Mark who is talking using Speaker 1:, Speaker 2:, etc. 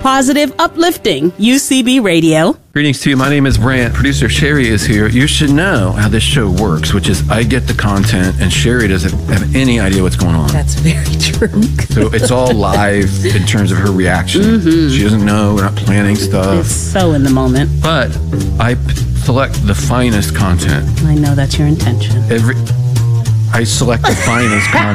Speaker 1: positive, uplifting UCB Radio.
Speaker 2: Greetings to you. My name is Brant. Producer Sherry is here. You should know how this show works, which is I get the content and Sherry doesn't have any idea what's going on.
Speaker 1: That's very true.
Speaker 2: So it's all live in terms of her reaction. Mm-hmm. She doesn't know. We're not planning stuff.
Speaker 1: It's so in the moment.
Speaker 2: But I select the finest content.
Speaker 1: I know that's your intention.
Speaker 2: I select the finest content.